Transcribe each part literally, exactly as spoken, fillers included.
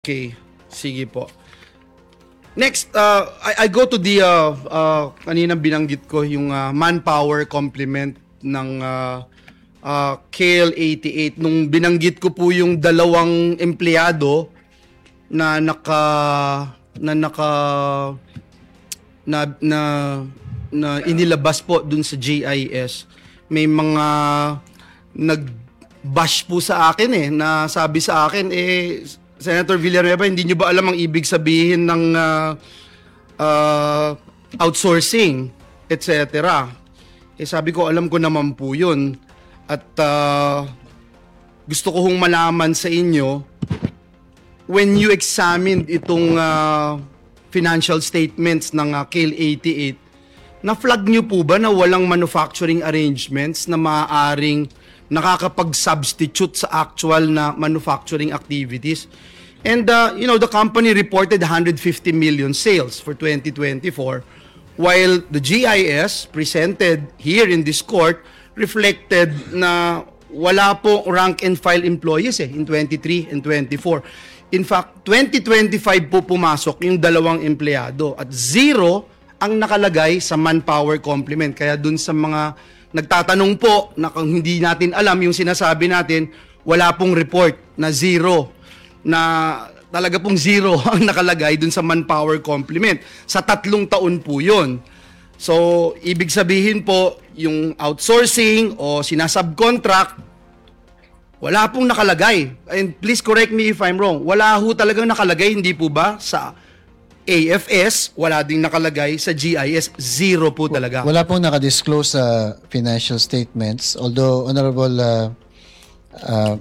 Okay, sige po. Next, uh, I, I go to the, uh, uh, kanina binanggit ko yung uh, manpower complement ng uh, uh, K L eighty-eight. Nung binanggit ko po yung dalawang empleyado na naka, na naka, na, na, na inilabas po dun sa G I S, may mga nag-bash po sa akin eh, na sabi sa akin eh, Senator Villanueva, hindi nyo ba alam ang ibig sabihin ng uh, uh, outsourcing, et cetera. Eh sabi ko, alam ko naman po yun. At uh, gusto ko hong malaman sa inyo, when you examined itong uh, financial statements ng uh, K L eighty-eight, na-flag nyo po ba na walang manufacturing arrangements na maaaring nakakapag-substitute sa actual na manufacturing activities? And, uh, you know, the company reported one hundred fifty million sales for twenty twenty-four, while the G I S presented here in this court reflected na wala po rank and file employees eh, in twenty-three and twenty-four. In fact, twenty twenty-five po pumasok yung dalawang empleyado at zero ang nakalagay sa manpower complement. Kaya dun sa mga nagtatanong po na kung hindi natin alam yung sinasabi natin, wala pong report na zero, na talaga pong zero ang nakalagay dun sa manpower complement. Sa tatlong taon po yun. So, ibig sabihin po, yung outsourcing o sinasubcontract, wala pong nakalagay. And please correct me if I'm wrong. Wala ho talagang nakalagay, hindi po ba? Sa A F S, wala ding nakalagay. Sa G I S, zero po talaga. Wala pong nakadisclose sa financial statements. Although, Honorable uh, uh,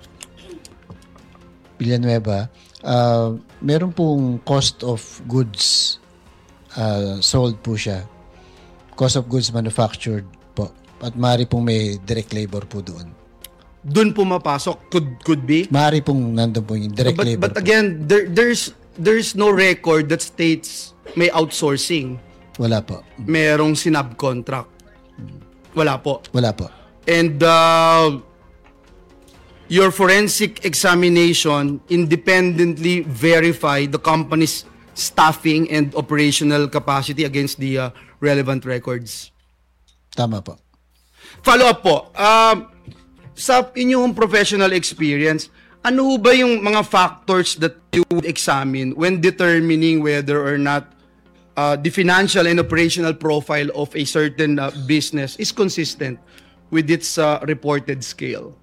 Villanueva, uh, meron pong cost of goods uh, sold po siya. Cost of goods manufactured po. At maaari pong may direct labor po doon. Doon po mapasok? Could, could be? Maaari pong nandun po yung direct but, labor But again, there, there's there's no record that states may outsourcing. Wala po. Merong sinubcontract. Wala po. Wala po. And uh, your forensic examination independently verify the company's staffing and operational capacity against the uh, relevant records. Tama po. Follow up po. Uh, sa inyong professional experience, ano ho ba yung mga factors that you would examine when determining whether or not uh, the financial and operational profile of a certain uh, business is consistent with its uh, reported scale?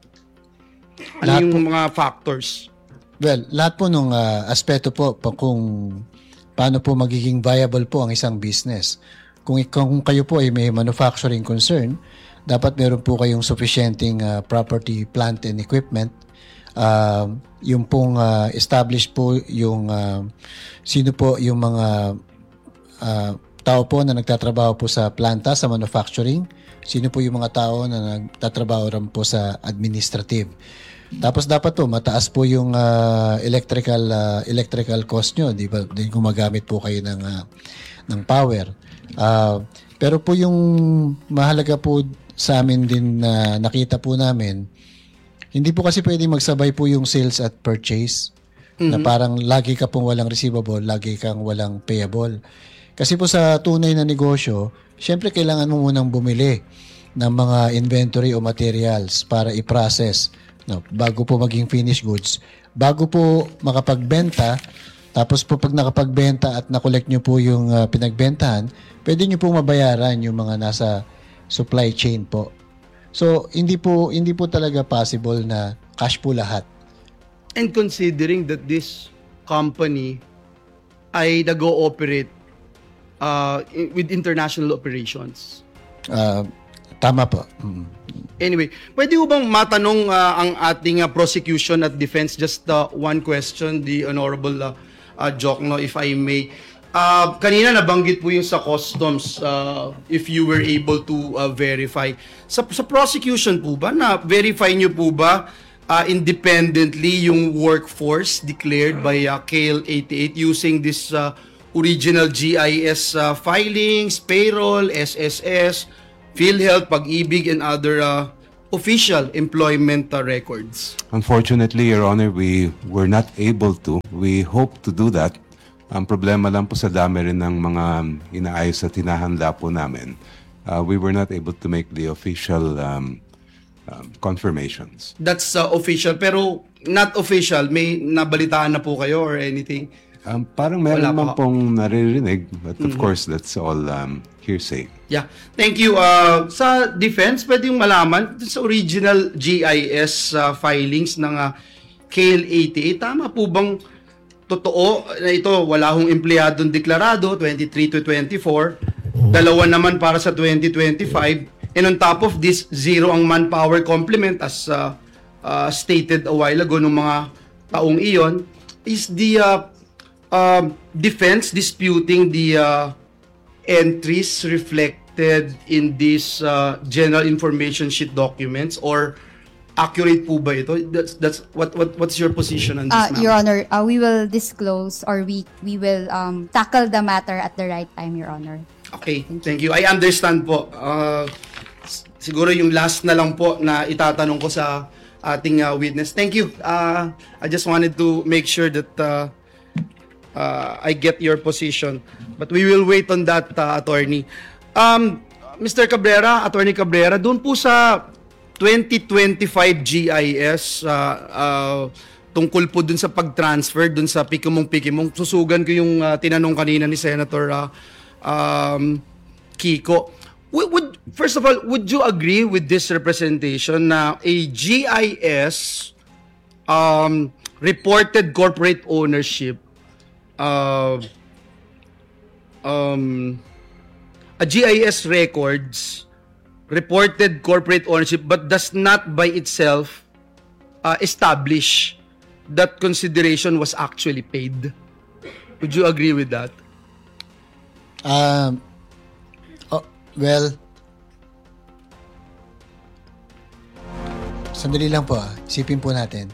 Ano lahat yung po, mga factors? Well, lahat po nung uh, aspeto po pa kung paano po magiging viable po ang isang business. Kung, kung kayo po ay may manufacturing concern, dapat meron po kayong sufficienting uh, property, plant, and equipment. Uh, yung pong uh, establish po yung uh, sino po yung mga uh, tao po na nagtatrabaho po sa planta, sa manufacturing, sino po yung mga tao na nagtatrabaho rin po sa administrative. Tapos dapat po mataas po yung uh, electrical uh, electrical cost nyo, di ba? Din gumagamit po kayo ng uh, ng power. Uh, pero po yung mahalaga po sa amin din na uh, nakita po namin, hindi po kasi pwedeng magsabay po yung sales at purchase. Mm-hmm. Na parang lagi ka pong walang receivable, lagi kang walang payable. Kasi po sa tunay na negosyo, syempre kailangan mo munang bumili ng mga inventory o materials para i-process. No, bago po maging finished goods. Bago po makapagbenta, tapos po pag nakapagbenta at nakolekt nyo po yung uh, pinagbentahan, pwede nyo po mabayaran yung mga nasa supply chain po. So, hindi po hindi po talaga possible na cash po lahat. And considering that this company ay nag-ooperate uh, with international operations. Uh, tama po. Mm. Anyway, pwede ko bang matanong uh, ang ating uh, prosecution at defense? Just uh, one question, the Honorable uh, uh, Jokno, if I may. Uh, kanina nabanggit po yung sa customs, uh, if you were able to uh, verify. Sa, sa prosecution po ba, na-verify nyo po ba uh, independently yung workforce declared by uh, K L eighty-eight using this uh, original G I S uh, filings, payroll, S S S, PhilHealth, Pag-ibig, and other uh, official employment uh, records? Unfortunately, Your Honor, we were not able to. We hope to do that. Ang problema lang po sa dami rin ng mga inaayos at hinahanda po namin. Uh, we were not able to make the official um, um, confirmations. That's uh, official, pero not official. May nabalitaan na po kayo or anything? Um, parang meron Wala naman pa. pong naririnig, but of course, that's all um, hearsay. Yeah. Thank you. Uh, sa defense, pwede yung malaman sa original G I S uh, filings ng uh, K L eighty-eight, tama po bang totoo na ito wala hong empleyadong deklarado twenty-three to twenty-four, dalawa naman para sa twenty twenty-five, and on top of this, zero ang manpower complement as uh, uh, stated a while ago ng mga taong iyon. Is the uh, uh, defense disputing the uh, entries reflected in these uh, general information sheet documents, or accurate po ba ito? That's that's what what what's your position on this, Uh, ma'am? Your Honor, uh, we will disclose or we we will um, tackle the matter at the right time, Your Honor. Okay, thank you. I understand po. Uh, s- siguro yung last na lang po na itatanong ko sa ating uh, witness. Thank you. Uh, I just wanted to make sure that uh, uh, I get your position. But we will wait on that, uh, attorney. Um, Mister Cabrera, Attorney Cabrera, doon po sa twenty twenty-five G I S, uh, uh, tungkol po dun sa pag-transfer dun sa Pikimong-Pikimong, susugan ko yung uh, tinanong kanina ni Senator uh, um, Kiko. Would, would, first of all, would you agree with this representation na a G I S um, reported corporate ownership, uh, um, a G I S records reported corporate ownership but does not by itself uh, establish that consideration was actually paid? Would you agree with that? Um, oh, well, sandali lang po ah. Isipin po natin.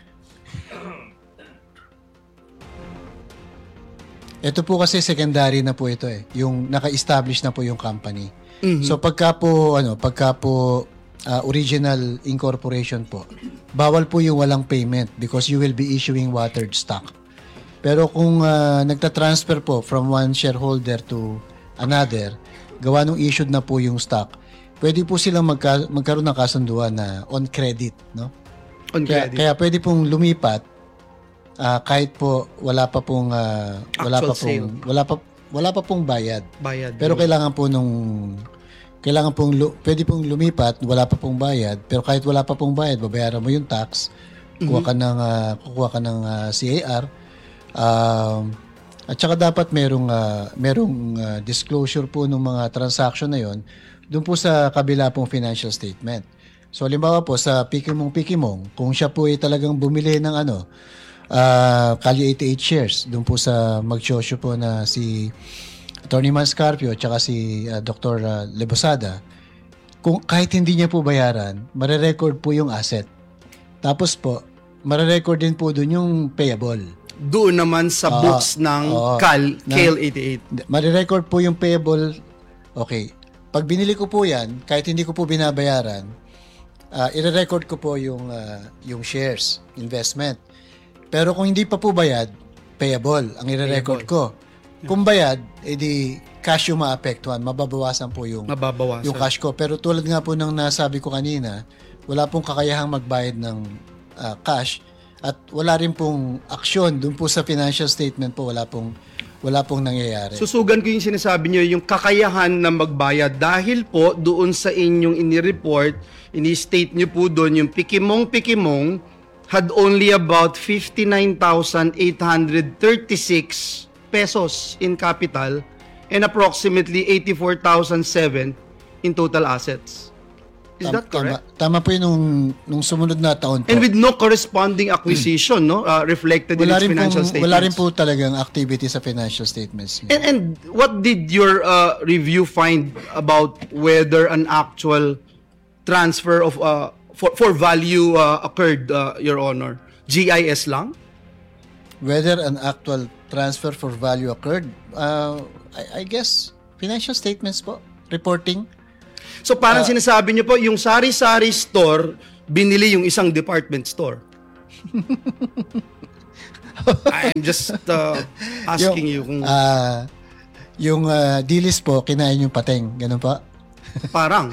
Ito po kasi secondary na po ito eh. Yung naka-establish na po yung company. Mm-hmm. So pagka po, ano, pagka po uh, original incorporation po, bawal po yung walang payment because you will be issuing watered stock. Pero kung uh, nagta-transfer po from one shareholder to another, gawa nung issued na po yung stock, pwede po silang magka- magkaroon ng kasunduan na on credit, no? On Kaya, credit. kaya pwede pong lumipat ah, kahit po wala pa pong ah, wala Actual pa pong sale. wala pa wala pa pong bayad. Bayad. Pero kailangan po nung kailangan pong lu- pwede pong lumipat, wala pa pong bayad, pero kahit wala pa pong bayad, babayaran mo yung tax, kuha ka ng ah, kukuha ka ng ah, C A R. Um, at saka dapat merong ah, merong ah, disclosure po ng mga transaction na yon doon po sa kabila pong financial statement. So halimbawa po sa Pikimong-Pikimong, kung siya po ay talagang bumili ng ano, uh, Kali eighty-eight shares, doon po sa magsosyo po na si Attorney Manscarpio at saka si uh, Doctor Uh, Lebosada, kung kahit hindi niya po bayaran, mare-record po yung asset. Tapos po, mare-record din po doon yung payable. Doon naman sa Oo. books ng Oo. Cal, Na- K L eighty-eight. Mare-record po yung payable. Okay. Pag binili ko po yan, kahit hindi ko po binabayaran, uh, i-record ko po yung, uh, yung shares, investment. Pero kung hindi pa po bayad, payable ang i-record ko. Kung bayad, edi cash yung maapektuhan, mababawasan po yung, Mababawasan. yung cash ko. Pero tulad nga po ng nasabi ko kanina, wala pong kakayahang magbayad ng uh, cash at wala rin pong aksyon doon po sa financial statement po, wala pong wala pong nangyayari. Susugan ko yung sinasabi niyo, yung kakayahan na magbayad dahil po doon sa inyong ini-report, ini-state niyo po doon yung Pikimong-Pikimong had only about fifty-nine thousand eight hundred thirty-six pesos in capital and approximately eighty-four thousand seven in total assets. Is Tam- that correct? Tama, tama po yun nung, nung sumunod na taon po. And with no corresponding acquisition, no, uh, reflected in wala its rin financial pong, statements. wala rin po talagang activity sa financial statements. And, and what did your uh, review find about whether an actual transfer of uh, for for value uh, occurred, uh, Your Honor? G I S lang? Whether an actual transfer for value occurred, uh, I, I guess financial statements po, reporting. So parang sinasabi niyo po, yung sari-sari store, binili yung isang department store. I'm just uh, asking you kung... Ah, yung uh, dilis po, kinain yung pateng. Ganun pa? Parang.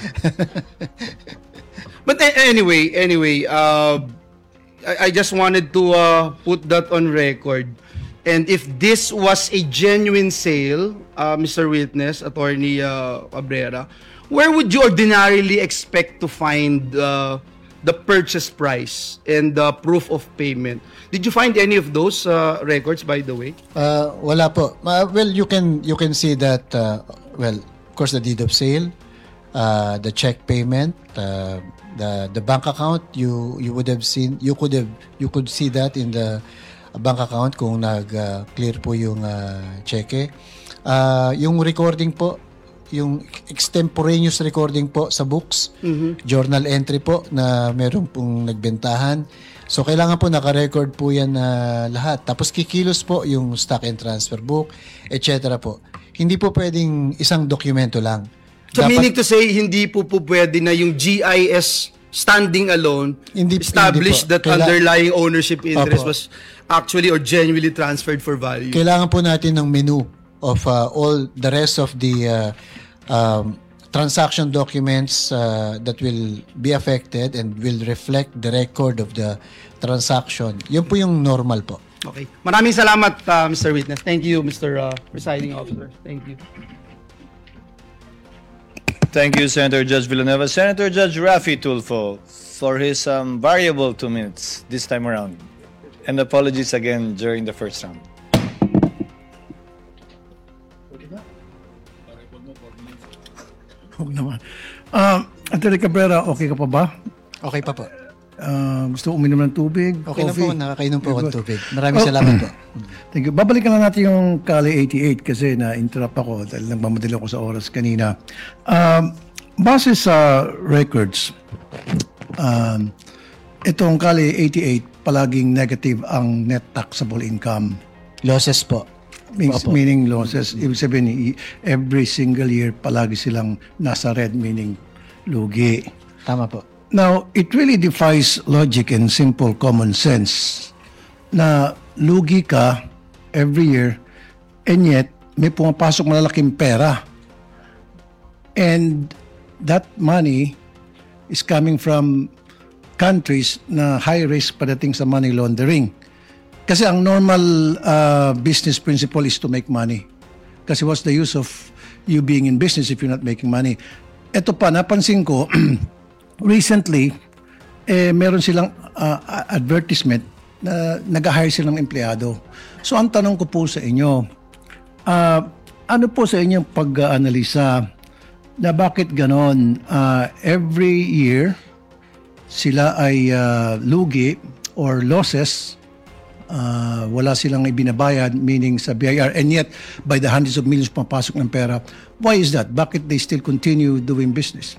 But a- anyway, anyway, uh, I-, I just wanted to uh, put that on record. And if this was a genuine sale, uh, Mister Witness, Attorney uh, Cabrera, where would you ordinarily expect to find uh, the purchase price and the proof of payment? Did you find any of those uh, records, by the way? Uh, wala po. Uh, well, you can you can see that, uh, well, of course, the deed of sale, uh, the check payment, uh, the the bank account, you you would have seen, you could have you could see that in the bank account kung nag-clear uh, po yung uh, cheque. Uh, yung recording po, yung extemporaneous recording po sa books, mm-hmm. journal entry po na meron pong nagbentahan. So, kailangan po naka-record po yan na uh, lahat. Tapos, kikilos po yung stock and transfer book, et cetera po. Hindi po pwedeng isang dokumento lang. So, Dapat, meaning to say, hindi po po pwede na yung G I S standing alone hindi, established hindi that Kaila- underlying ownership interest Opo. was actually or genuinely transferred for value. Kailangan po natin ng menu of uh, all the rest of the uh, um, transaction documents uh, that will be affected and will reflect the record of the transaction. Yun po yung normal po. Okay. Maraming salamat, uh, Mister Witness. Thank you, Mister Uh, Presiding Officer. Thank you. Thank you, Senator Judge Villanueva. Senator Judge Raffy Tulfo for his um, variable two minutes this time around. And apologies again during the first round. Huwag naman. Uh, Atty. Cabrera, okay ka pa ba? Okay pa po. Uh, gusto uminom ng tubig? Okay na coffee? po, nakakainom po ako ng tubig. Maraming salamat po. Thank you. Babalikan lang natin yung Kali eighty-eight kasi na-interrupt ako dahil nagmamadali ako sa oras kanina. Um, base sa records, um, itong Kali eighty-eight, palaging negative ang net taxable income. Losses po. Means, meaning losses. Ibig sabihin, i- every single year, palagi silang nasa red, meaning lugi. Tama po. Now, it really defies logic and simple common sense na lugi ka every year and yet may pumapasok malalaking pera. And that money is coming from countries na high risk padating sa money laundering. Kasi ang normal uh, business principle is to make money. Kasi what's the use of you being in business if you're not making money? Ito pa, napansin ko, recently, eh, meron silang uh, advertisement na nag-hire silang empleyado. So, ang tanong ko po sa inyo, uh, ano po sa inyong pag-analisa na bakit ganon uh, every year sila ay uh, lugi or losses, uh, wala silang ibinabayad, meaning sa B I R, and yet by the hundreds of millions pumapasok ng pera. Why is that? Bakit they still continue doing business?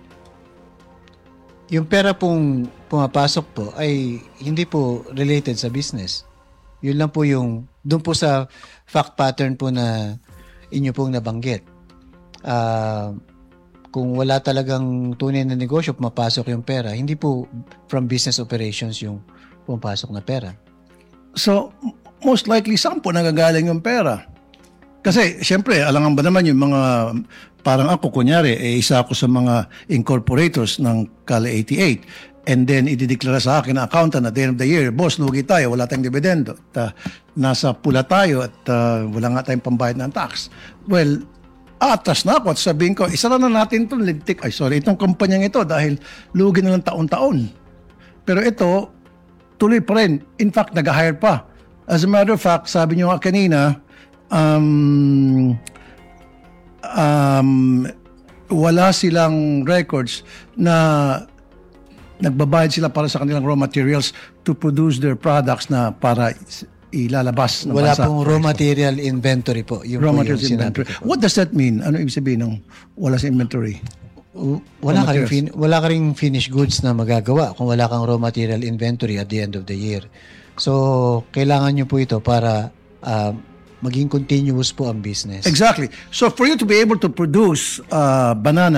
Yung pera pong pumapasok po ay hindi po related sa business. Yun lang po yung, doon po sa fact pattern po na inyo pong nabanggit. Uh, kung wala talagang tunay na negosyo, pumapasok yung pera, hindi po from business operations yung pumapasok na pera. So, most likely, saan po nagagaling yung pera? Kasi, syempre, alangan ba naman yung mga, parang ako, kunyari, eh, isa ako sa mga incorporators ng Kali eighty-eight. And then, idideklara sa akin na accountant at the end of the year, boss, lugi tayo, wala tayong dividendo. At, uh, nasa pula tayo at uh, wala nga tayong pambayad ng tax. Well, atras na ako at sabihin ko, isara na natin itong lintik, ay sorry, itong kumpanyang ito dahil lugi na lang taon-taon. Pero ito, tuloy pa rin. In fact, nag-hire pa. As a matter of fact, sabi niyo nga kanina, um, um, wala silang records na nagbabayad sila para sa kanilang raw materials to produce their products na para ilalabas ng Wala bansa. pong raw material inventory po. Yung Raw po materials yung inventory. sinabi ko po. What does that mean? Ano ibig sabihin ng wala sa inventory? W- Wala Raw ka rin materials. fin- wala ka ring finished goods na magagawa kung wala kang raw material inventory at the end of the year. So, kailangan nyo po ito para uh, maging continuous po ang business. Exactly. So for you to be able to produce uh, banana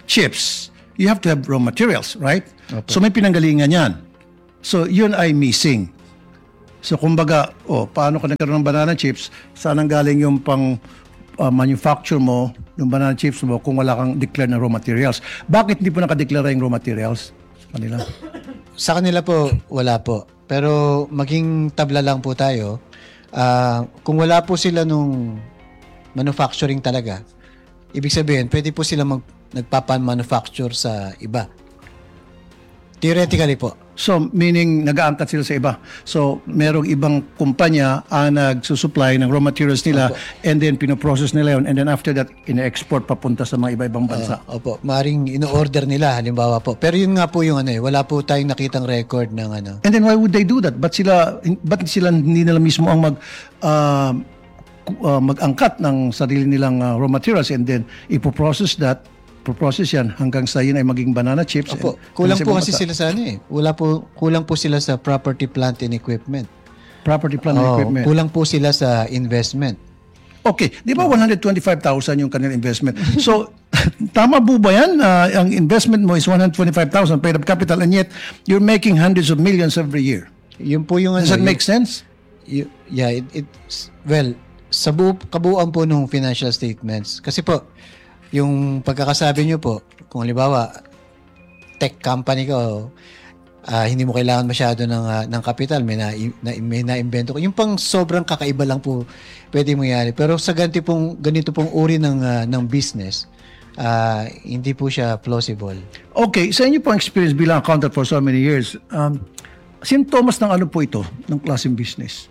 chips, you have to have raw materials, right? Opo. So may pinanggalingan yan. So yun ay missing. So kumbaga, oh, paano ka nagkaroon ng banana chips? Saan ang galing yung pang uh, manufacture mo, yung banana chips mo kung wala kang declare na raw materials? Bakit hindi po nakadeklara yung raw materials sa kanila? Sa kanila po, wala po. Pero maging tabla lang po tayo. Ah, kung wala po sila nung manufacturing talaga, ibig sabihin, pwede po sila mag, nagpapan-manufacture sa iba. Theoretically po. So, meaning nag-aangkat sila sa iba. So, merong ibang kumpanya ang nagsusupply ng raw materials nila and then pinoprocess nila yun and then after that, ina-export papunta sa mga iba-ibang bansa. Ah, opo, maring ino-order nila halimbawa po. Pero yun nga po yung ano eh, wala po tayong nakitang record ng ano. And then why would they do that? Ba't sila, ba't sila hindi nila mismo ang mag, uh, uh, mag-angkat ng sarili nilang uh, raw materials and then ipoprocess that, pro-process yan hanggang sa yun ay maging banana chips. Opo, and- kulang and sa po ibang kasi bansa. sila sa ano eh. Wala po, kulang po sila sa property, plant and equipment. Property plant and Oo, equipment. kulang po sila sa investment. Okay, di ba one hundred twenty-five thousand yung kanilang investment? So, tama po ba yan? Uh, ang investment mo is one hundred twenty-five thousand paid up capital and yet you're making hundreds of millions every year. Yun po yung ano. Does that yung- make sense? y- yeah, it, it's, well, sa buo, kabuuan po ng financial statements. Kasi po, yung pagkakasabi nyo po, kung halimbawa, tech company ko, ah, hindi mo kailangan masyado ng, ah, ng capital, may, na, na, may na-invento ko. Yung pang sobrang kakaiba lang po pwede mangyari. Pero sa ganito pong, ganito pong uri ng, ah, ng business, ah, hindi po siya plausible. Okay, sa inyo pong experience bilang accountant for so many years, um, sintomas ng ano po ito, ng klaseng business?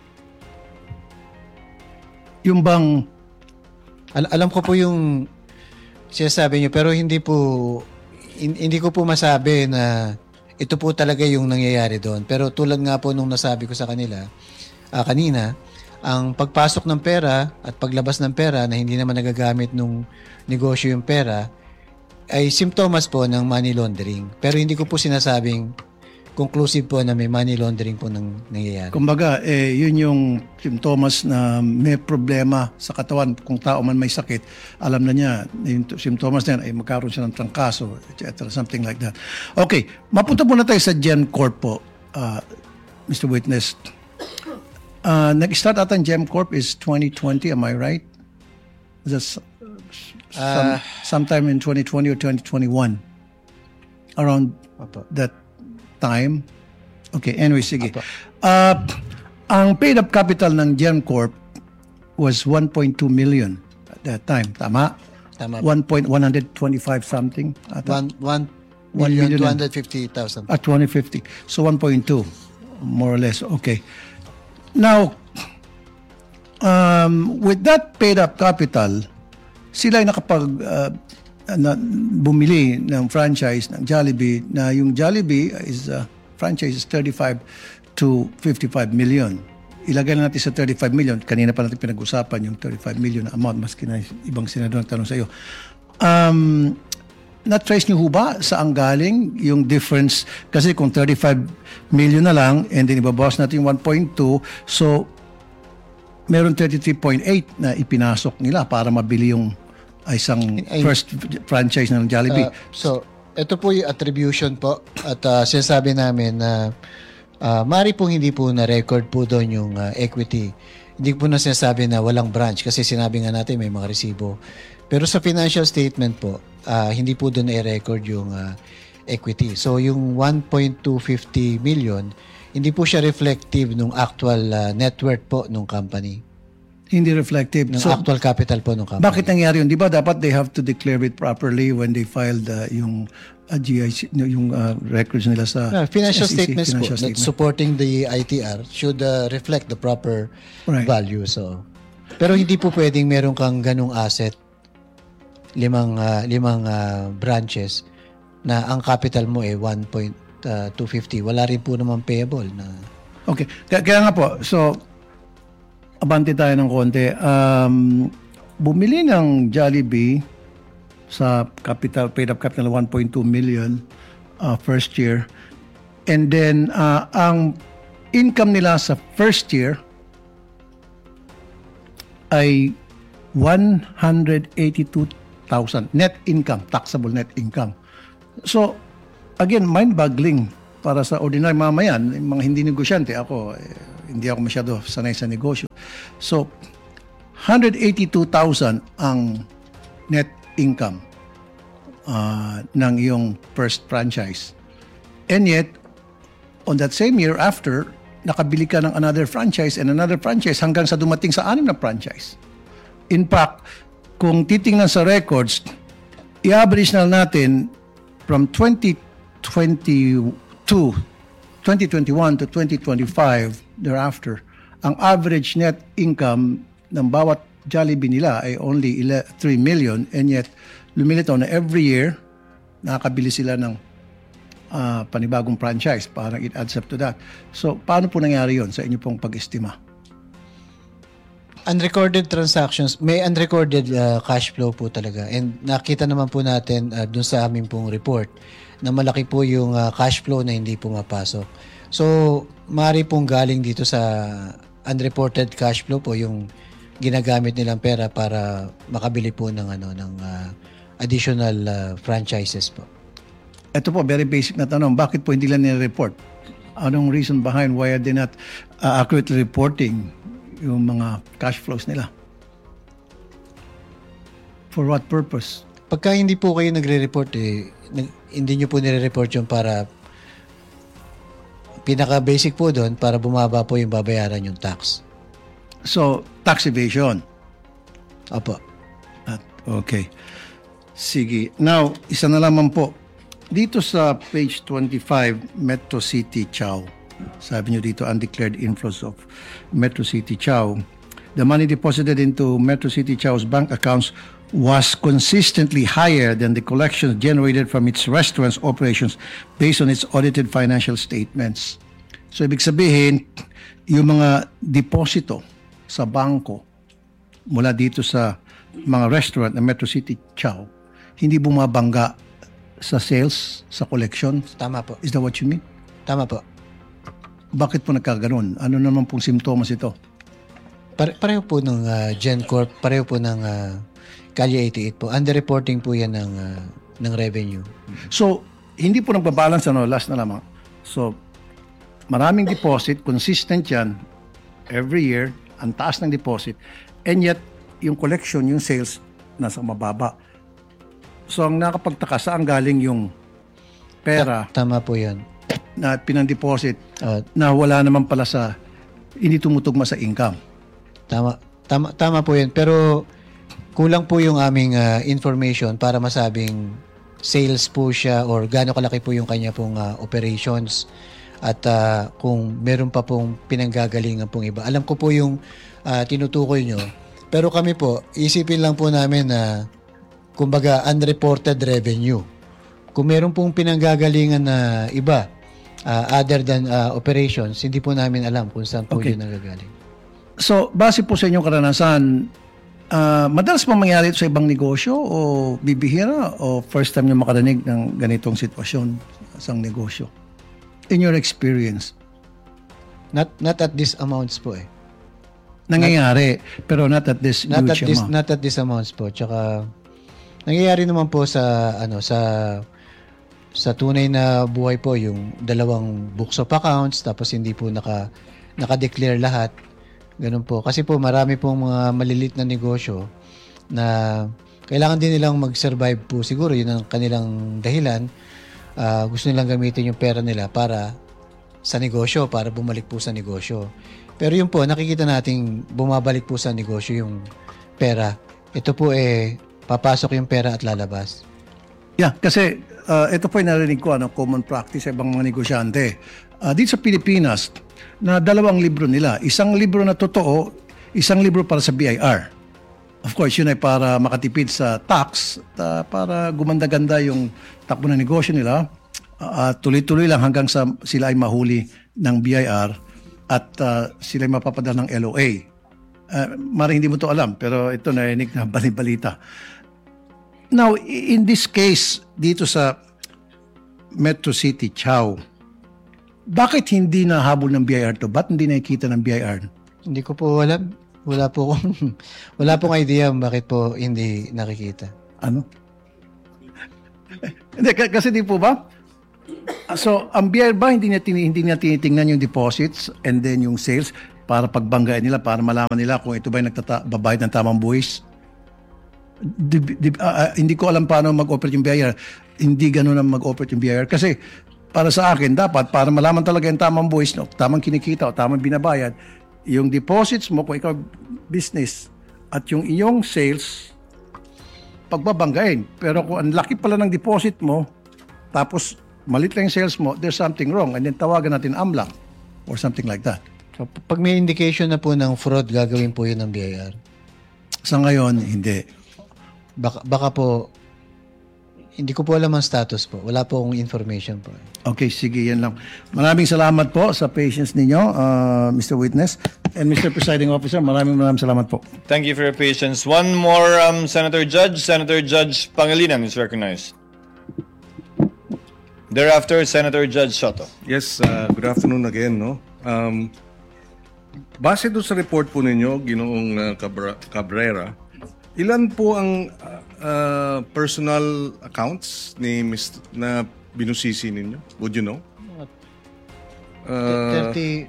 Yung bang, Al- alam ko po yung sinasabi niyo pero hindi po hin- hindi ko po masabi na ito po talaga yung nangyayari doon. Pero tulad nga po nung nasabi ko sa kanila ah, kanina, ang pagpasok ng pera at paglabas ng pera na hindi naman nagagamit nung negosyo yung pera ay simptomas po ng money laundering. Pero hindi ko po sinasabing conclusive po na may money laundering po nang nangyayari. kumbaga, eh, yun yung simptomas na may problema sa katawan. Kung tao man may sakit, alam na niya, yung t- simptomas na yan, ay magkaroon siya ng trangkaso, et cetera. Something like that. Okay, mapunta muna tayo sa GemCorp po, uh, Mister Witness. Uh, nag-start ata ang GemCorp is twenty twenty, am I right? That's some, sometime in twenty twenty or twenty twenty-one. Around Opo. that time. Okay, anyway, sige. Uh, ang paid-up capital ng GemCorp was one point two million at that time. Tama? Tama po. one point one twenty-five something. At, One, one One million million two and- hundred fifty thousand. at twenty fifty. So one point two, more or less. Okay. Now, um, with that paid-up capital, sila ay nakapag uh, na, bumili ng franchise ng Jollibee na yung Jollibee is uh, franchise is thirty-five to fifty-five million. Ilagay na natin sa thirty-five million. Kanina pa natin pinag-usapan yung thirty-five million na amount maski na ibang senador nagtanong sa iyo. Um, na-trace niyo ho ba saan galing yung difference? Kasi kung thirty-five million na lang and then ibabawas natin yung one point two, so meron thirty-three point eight na ipinasok nila para mabili yung isang Ay- first franchise ng Jollibee. Uh, so, ito po yung attribution po at uh, sinasabi namin na uh, mari pong hindi po na-record po doon yung uh, equity. Hindi po na sinasabi na walang branch kasi sinabi nga natin may mga resibo. Pero sa financial statement po, uh, hindi po doon i-record yung uh, equity. So, yung one point two five zero million, hindi po siya reflective ng actual uh, net worth po ng company. Hindi reflective. Ng So, actual capital po ng company. bakit nangyari yun? Di ba dapat they have to declare it properly when they filed uh, yung uh, G I C, yung uh, records nila sa No, financial S E C, statements financial po that statement. supporting the I T R should uh, reflect the proper Right. value. So, pero hindi po pwedeng meron kang ganung asset, limang uh, limang uh, branches na ang capital mo eh one point two five zero. Wala rin po naman payable na. Okay. Kaya, kaya nga po, so, abante tayo ng konti. Um, bumili ng Jollibee sa capital, paid up capital one point two million uh, first year. And then, uh, ang income nila sa first year ay one hundred eighty-two thousand net income, taxable net income. So, again, mind-boggling para sa ordinary mamayan, mga hindi negosyante. Ako, eh, hindi ako masyado sanay sa negosyo. So, one hundred eighty-two thousand ang net income uh, ng iyong first franchise. And yet, on that same year after, nakabili ka ng another franchise and another franchise hanggang sa dumating sa anim na franchise. In fact, kung titingnan sa records, i-average na natin from twenty twenty-two, twenty twenty-one to twenty twenty-five thereafter, ang average net income ng bawat Jollibee nila ay only three million, and yet lumilitaw na every year nakakabili sila ng uh, panibagong franchise. Parang it adds up to that. So, paano po nangyari yon sa inyo pong pag-estima? Unrecorded transactions, may unrecorded uh, cash flow po talaga. And nakita naman po natin uh, dun sa aming pong report na malaki po yung uh, cash flow na hindi pumapasok. So, maaari pong galing dito sa unreported cash flow po yung ginagamit nilang pera para makabili po ng ano ng uh, additional uh, franchises po. Ito po, very basic na tanong. Bakit po hindi lang nire-report? Anong reason behind why are they not uh, accurately reporting yung mga cash flows nila? For what purpose? Pagka hindi po kayo nagre-report, eh, hindi nyo po nire-report yung para pinaka-basic po doon para bumaba po yung babayaran yung tax. So, tax evasion. Opo. At, okay. Sige. Now, isa na lamang po. Dito sa page twenty-five, Metro City Chow. Sabi nyo dito, undeclared inflows of Metro City Chow. The money deposited into Metro City Chow's bank accounts was consistently higher than the collections generated from its restaurants operations based on its audited financial statements. So, ibig sabihin, yung mga deposito sa bangko mula dito sa mga restaurant ng Metro City Chow, hindi bumabangga sa sales, sa collection. Tama po. Is that what you mean? Tama po. Bakit po nagkaganon? Ano naman pong simptomas ito? Pare- pareho po ng uh, GenCorp, pareho po ng uh, Calle eighty-eight po. Underreporting po yan ng, uh, ng revenue. So, hindi po nagbabalance, ano, last na lamang. So, maraming deposit, consistent yan, every year, ang taas ng deposit, and yet, yung collection, yung sales, nasa mababa. So, ang nakapagtaka, saan galing yung pera Ta- tama po yan. na pinang-deposit Uh, na wala naman pala sa, hindi tumutugma sa income? Tama, tama, tama po yan. Pero kulang po yung aming uh, information para masabing sales po siya or gaano kalaki po yung kanya pong uh, operations at uh, kung meron pa pong pinanggagalingan pong iba. Alam ko po yung uh, tinutukoy nyo. Pero kami po, isipin lang po namin na kumbaga unreported revenue. Kung meron pong pinanggagalingan na iba, uh, other than uh, operations, hindi po namin alam kung saan po Okay. yun nagagaling. So, base po sa inyong karanasan, uh, madalas pa mangyari ito sa ibang negosyo o bibihira o first time nyo makarinig ng ganitong sitwasyon sa isang negosyo? In your experience, Not not at these amounts po eh. nangyayari, pero not at this Not at huge this amount. not at these amounts po. Tsaka nangyayari naman po sa ano sa sa tunay na buhay po yung dalawang books of accounts tapos hindi po naka naka-declare lahat. Ganun po. Kasi po marami pong mga malilit na negosyo na kailangan din nilang mag-survive po siguro. Yun ang kanilang dahilan. Ah, gusto nilang gamitin yung pera nila para sa negosyo, para bumalik po sa negosyo. Pero yun po, nakikita nating bumabalik po sa negosyo yung pera. Ito po eh, papasok yung pera at lalabas. Yeah, kasi uh, ito po yung narinig ko, ano, common practice sa ibang mga negosyante. Uh, dito sa Pilipinas, na dalawang libro nila. Isang libro na totoo, isang libro para sa B I R. Of course, yun ay para makatipid sa tax, uh, para gumanda-ganda yung takbo ng negosyo nila. Uh, tuloy-tuloy lang hanggang sa sila ay mahuli ng B I R at uh, sila ay mapapadala ng L O A. Uh, maring hindi mo to alam, pero ito narinig na balibalita. Now, in this case, dito sa Metro City Chow, bakit hindi nahabol ng B I R to? Ba't hindi nakikita ng B I R? Hindi ko po alam. Wala po akong, wala pong idea bakit po hindi nakikita. Ano? Hindi, k- kasi di po ba? So, ang B I R ba, hindi niya, tini- hindi niya tinitingnan yung deposits and then yung sales para pagbanggain nila, para malaman nila kung ito ba yung nagbabayad ng tamang buwis? Di, di, ah, ah, hindi ko alam paano mag-operate yung B I R. Hindi ganun ang mag-operate yung B I R. Kasi para sa akin, dapat para malaman talaga yung tamang buwis, no, tamang kinikita o tamang binabayad, yung deposits mo, kung ikaw business, at yung iyong sales, pagbabanggain. Pero kung ang laki pala ng deposit mo, tapos malit lang yung sales mo, there's something wrong. And then tawagan natin AMLAC or something like that. So, p- pag may indication na po ng fraud, gagawin po yun ng B I R. Sa ngayon, hindi. Baka, baka po, hindi ko po alam ang status po. Wala po akong information po. Okay, sige, yan lang. Maraming salamat po sa patience ninyo, uh, Mister Witness. And Mister Presiding Officer, maraming maraming salamat po. Thank you for your patience. One more, um, Senator Judge. Senator Judge Pangilinan is recognized. Thereafter, Senator Judge Soto. Yes, uh, good afternoon again, no? Um, base doon sa report po ninyo, Ginoong uh, Cabra- Cabrera, ilan po ang uh, uh, personal accounts ni Mister na binusisi ninyo? Would you know? Uh, thirty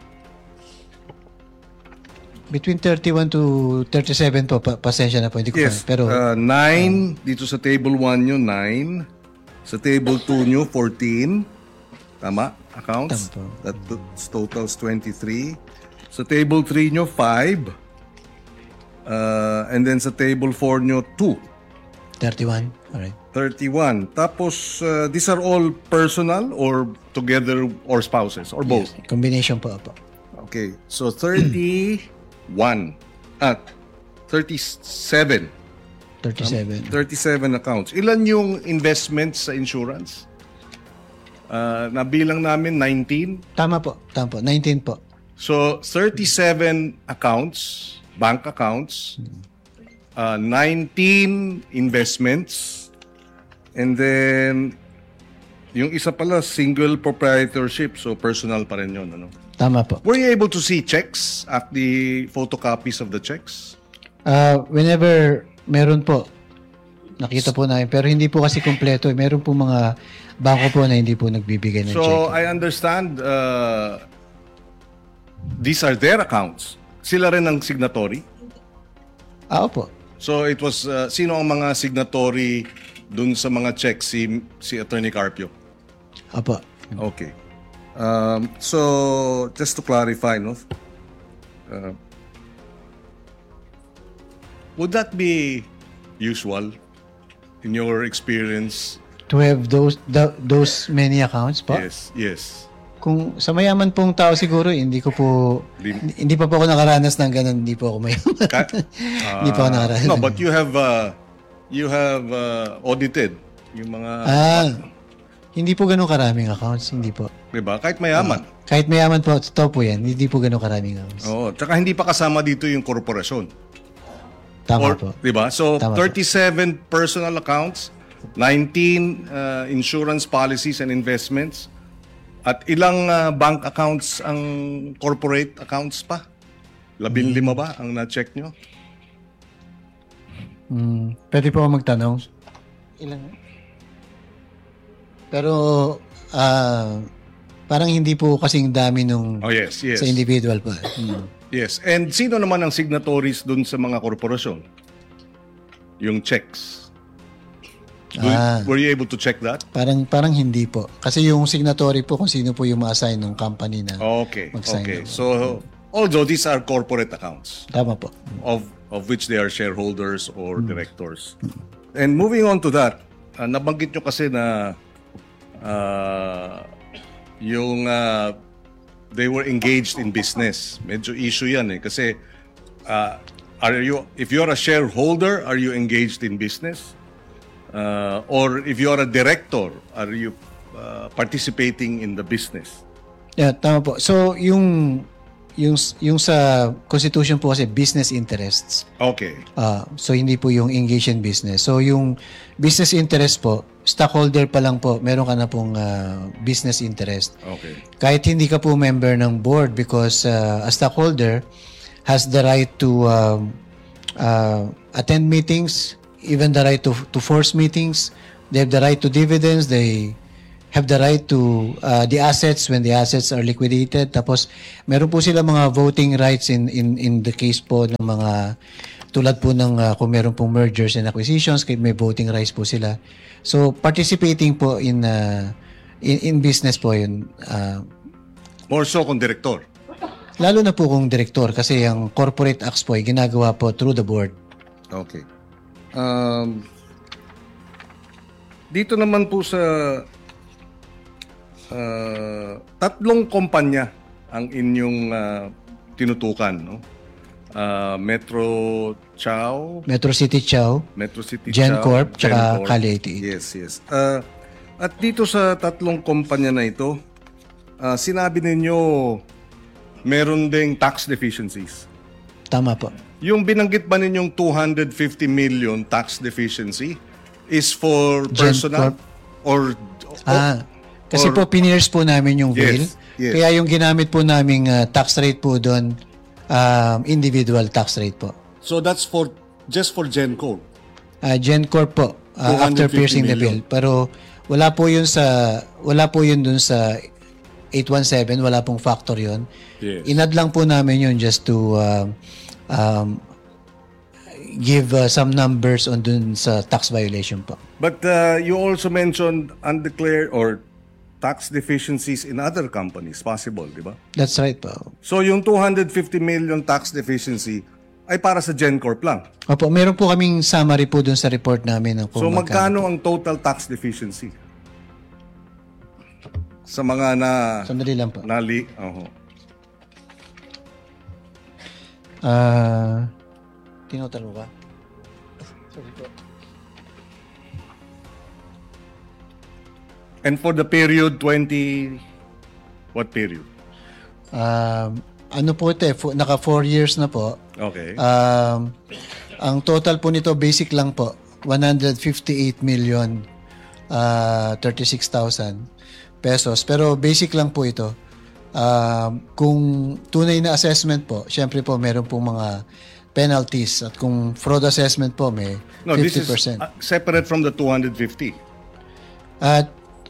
between thirty-one to thirty-seven po, pa- pasensya na po, hindi ko yes, pa, pero uh, nine, dito sa table one nyo, nine. Sa table two nyo, fourteen. Tama? Accounts? Tama po. That totals twenty-three. Sa table three nyo, five. Uh, and then sa table four nyo, two. thirty-one. Alright. thirty-one. Tapos, uh, these are all personal or together or spouses or both? Combination po po. Okay. So, thirty-one. Ah, thirty-seven. thirty-seven. thirty-seven accounts. Ilan yung investments sa insurance? Uh, nabilang namin nineteen. Tama po. Tama po. nineteen po. So, thirty-seven accounts, bank accounts, uh, nineteen investments, and then yung isa pala, single proprietorship, so personal pa rin yun. Ano? Tama po. Were you able to see checks at the photocopies of the checks? Uh, whenever meron po, nakita po namin. Pero hindi po kasi kompleto. Meron po mga bangko po na hindi po nagbibigay ng So, check. I understand uh, these are their accounts. Sila rin ang signatory. Ah, opo. So, it was, uh, sino ang mga signatory dun sa mga checks? Si, si Attorney Carpio. Opo. Okay. Um, so, just to clarify, no? Uh, would that be usual in your experience? To have those tho- those many accounts po? Yes, yes. Kung sa mayaman pong tao siguro, hindi ko po, Di- hindi, hindi pa po ako nakaranas ng ganun. Hindi po ako mayaman. Ka- Hindi pa ako nakaranas. No, but you have uh, you have uh, audited yung mga, Ah, hindi po ganun karaming accounts. Hindi po. diba? Kahit mayaman. Kahit mayaman po, totoo po yan. Hindi po ganun karaming accounts. Oo, tsaka hindi pa kasama dito yung korporasyon. Tama Or, po. diba? So, Tama po. thirty-seven personal accounts, nineteen uh, insurance policies and investments, at ilang uh, bank accounts ang corporate accounts pa? Labing lima ba ang na-check nyo? Hmm, pwede po ako magtanong? Ilan? Pero, ah, parang hindi po kasing dami nung Oh, yes, yes. sa individual po. Hmm. Yes. And sino naman ang signatories dun sa mga korporasyon? Yung checks. Do- Ah. Were you able to check that? Parang parang hindi po. Kasi yung signatory po kung sino po yung ma-assign ng company na. Okay. Mag-sign Okay. up. So, although these are corporate accounts Tama po. of of which they are shareholders or directors. And moving on to that, uh, nabanggit nyo kasi na uh, yung uh, they were engaged in business. Medyo issue yan eh. Kasi uh, are you, if you're a shareholder, are you engaged in business? Uh, or if you're a director, are you uh, participating in the business? Yeah, tama po. So, yung yung yung sa constitution po kasi business interests. Okay. Ah, so hindi po yung engage in business. So yung business interest po, stockholder pa lang po, meron ka na pong ah, business interest. Okay. Kahit hindi ka po member ng board because uh, a stockholder has the right to um, uh, attend meetings, even the right to to force meetings. They have the right to dividends. They have the right to uh, the assets when the assets are liquidated. Tapos meron po sila mga voting rights in in in the case po ng mga tulad po ng uh, kung meron pong mergers and acquisitions, may voting rights po sila. So participating po in uh, in, in business po yun. Uh, More so kung direktor. lalo na po kung direktor kasi ang corporate acts po ay ginagawa po through the board. Okay. Um, dito naman po sa uh, tatlong kumpanya ang inyong uh, tinutukan, no? Uh, Metro Chow, Metro City Chow, Metro City GenCorp, Chow, tsaka GenCorp. Cali eighty-eight. Yes, yes. Uh, at dito sa tatlong kumpanya na ito, uh, sinabi ninyo meron ding tax deficiencies. Tama po. Yung binanggit ba ninyong two hundred fifty million tax deficiency is for personal GenCorp. or, Ah, kasi or- po pineers po namin yung bill. Yes, yes. Kaya yung ginamit po naming uh, tax rate po doon, um, individual tax rate po. so that's for just for GenCorp. Uh, GenCorp po, uh, after two hundred fifty piercing the bill. million. Pero wala po yun sa, wala po yun dun sa eight one seven, wala pong factor yun. Yes. Inad lang po namin yun just to uh, um, give uh, some numbers on dun sa tax violation po. But uh, you also mentioned undeclared or tax deficiencies in other companies possible, di ba? That's right po. So yung two hundred fifty million tax deficiency ay para sa GenCorp lang. Opo, meron po kaming summary po dun sa report namin. Ng kung So magkano ang total tax deficiency? Sa mga na Sandali lang po. nali, oho. Ah, tinotal mo ba? Sorry po. And for the period twenty, what period? Um, ano po ito eh, fo- naka four years na po. Okay. Um, ang total po nito, basic lang po, one hundred fifty-eight million uh, thirty-six thousand pesos. Pero basic lang po ito. Um, kung tunay na assessment po, syempre po meron pong mga penalties. At kung fraud assessment po, may no, this fifty is percent. uh, separate from the two hundred fifty. At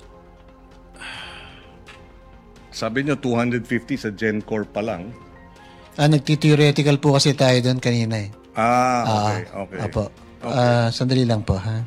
Sabi nyo two hundred fifty sa GenCorp pa lang. ah, nagti-theoretical po kasi tayo doon kanina eh. Ah, okay, Ah, okay. Apo. Ah, sandali lang po, ha?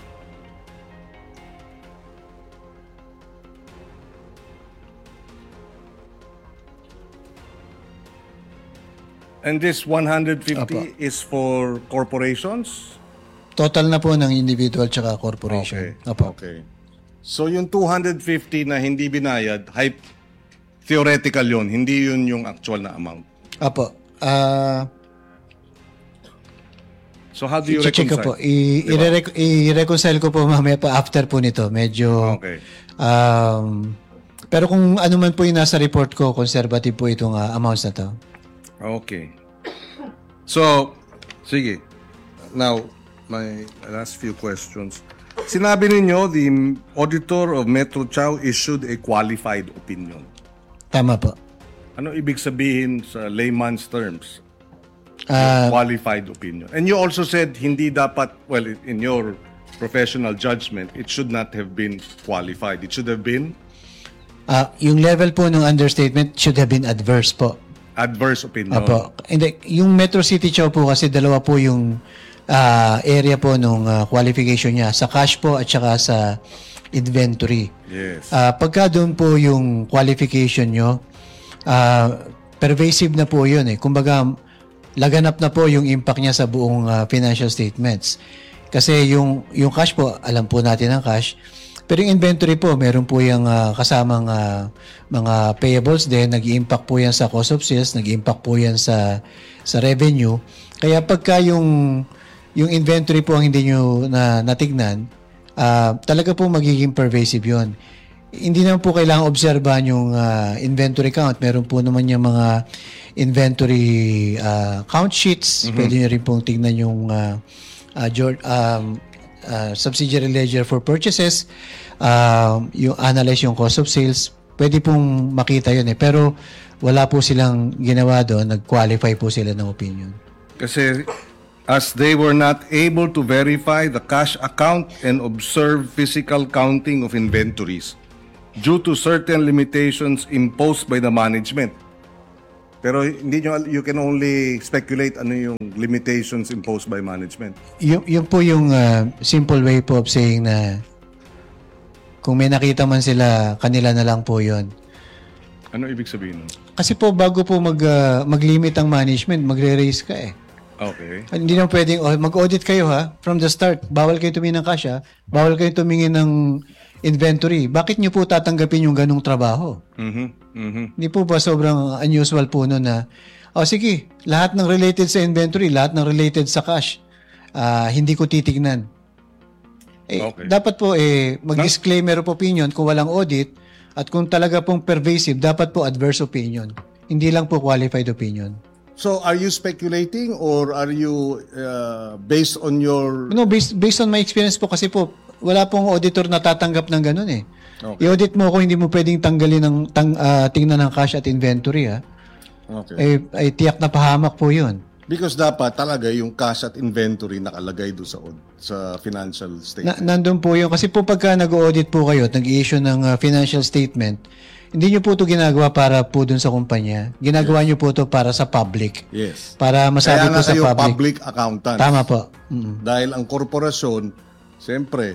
And this one hundred fifty Apo. is for corporations? Total na po ng individual tsaka corporation. Okay. Apo. Okay. So yung two hundred fifty na hindi binayad, hype, theoretical yun, hindi yun yung actual na amount. Apo. Ah, So how do you i-check ko po. reconcile? I- Diba? i-rec- i-reconcile ko po mamaya pa after po nito. Medyo... Okay. Um, pero kung ano man po yung nasa report ko, conservative po itong ah, amounts na to. Okay. So, sige. Now, my last few questions. Sinabi ninyo, the auditor of Metro Chow issued a qualified opinion. Tama po. Ano ibig sabihin sa layman's terms? Ah, Qualified opinion. And you also said hindi dapat, well, in your professional judgment, it should not have been qualified. It should have been ah, yung level po ng understatement should have been adverse po. adverse opinion. Apo. Hindi, yung Metro City Chow po kasi dalawa po yung ah, area po nung ah, qualification niya. Sa cash po at saka sa inventory. Yes. Ah, pagka doon po yung qualification nyo, ah, pervasive na po yun eh. Kumbaga, laganap na po yung impact niya sa buong ah, financial statements. Kasi yung, yung cash po, alam po natin ang cash. Pero yung inventory po, meron po yung ah, kasamang ah, mga payables din. Nag-impact po yan sa cost of sales, nag-impact po yan sa, sa revenue. Kaya pagka yung, yung inventory po ang hindi nyo na, natignan, ah, talaga po magiging pervasive yun. Hindi naman po kailangan obserbahan yung ah, inventory count. Meron po naman yung mga inventory ah, count sheets. Pwede nyo rin pong tignan yung ah, ah, jor- um, ah, subsidiary ledger for purchases, um, yung analyze yung cost of sales. Pwede pong makita yun eh. Pero wala po silang ginawa doon. Nag-qualify po sila ng opinion. Kasi as they were not able to verify the cash account and observe physical counting of inventories due to certain limitations imposed by the management. Pero hindi nyo, you can only speculate ano yung limitations imposed by management. Yung, yung po yung uh, simple way po of saying na kung may nakita man sila, kanila na lang po yun. Ano ibig sabihin nun? Kasi po bago po mag, uh, mag-limit ang management, magre-raise ka eh. Okay. Hindi na pwedeng, oh, mag-audit kayo ha, from the start. Bawal kayo tumingin ng cash ha. Bawal kayo tumingin ng inventory. Bakit nyo po tatanggapin yung ganong trabaho? Mm-hmm. Mm-hmm. Hindi po ba sobrang unusual po no na, oh sige, lahat ng related sa inventory, lahat ng related sa cash, uh, hindi ko titignan. Eh, Okay. Dapat po eh, mag-disclaimer of opinion kung walang audit at kung talaga pong pervasive, dapat po adverse opinion. Hindi lang po qualified opinion. So, are you speculating or are you uh, based on your... No, based, based on my experience po kasi po, wala pong auditor na tatanggap ng ganun eh. Okay. I-audit mo kung hindi mo pwedeng tanggalin ng tang, uh, tingnan ng cash at inventory ha. Okay. Eh, ay tiyak na pahamak po yun. Because dapat talaga yung cash at inventory nakalagay doon sa sa financial Na, statement. nandun po yun. Kasi po pagka nag-audit po kayo at nag-issue ng uh, financial statement, hindi nyo po ito ginagawa para po dun sa kumpanya. Ginagawa nyo po ito para sa public. Yes. Para masabi Kaya po nga sa kayo public. public accountant. Tama po. Mm. Dahil ang korporasyon, siyempre,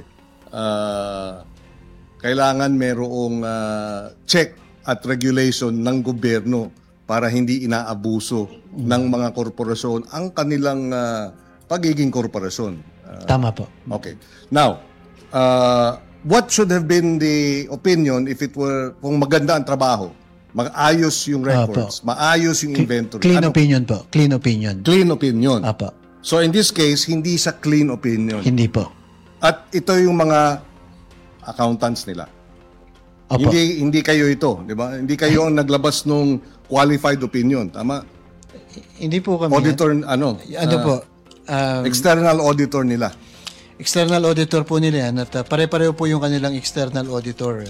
ah, kailangan merong ah, check at regulation ng gobyerno para hindi inaabuso ng mga korporasyon ang kanilang ah, pagiging korporasyon. Ah, Tama po. Okay. Now, uh, what should have been the opinion if it were, kung maganda ang trabaho, maayos yung records, maayos yung inventory. Clean Ano? opinion po. Clean opinion. Clean opinion. Apo. So in this case, hindi sa clean opinion. Hindi po. At ito yung mga accountants nila. Apo. Hindi hindi kayo ito, di ba? Hindi kayo ang naglabas nung qualified opinion, tama? Hindi po kami. Auditor ano? Ano ah, po? Um, external auditor nila. external auditor po nila yan at uh, pare-pareho po yung kanilang external auditor.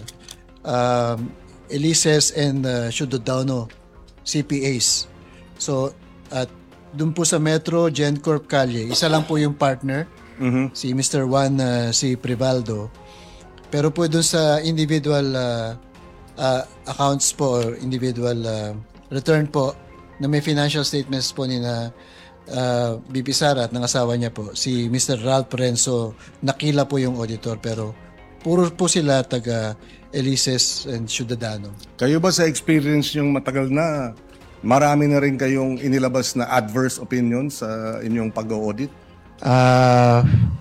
Um, Elises and uh, Ciudadano C P As. So, at dun po sa Metro GenCorp Calle, isa lang po yung partner, Mhm. si Mister Juan uh, si Privaldo. Pero po dun sa individual uh, uh, accounts po or individual uh, return po na may financial statements po ni na uh, B P Sara at ng asawa niya po, si Mister Ralph Renzo, nakila po yung auditor pero puro po sila taga Elises and Ciudadano. Kayo ba sa experience yung matagal na, marami na rin kayong inilabas na adverse opinions sa inyong pag-audit? Ah...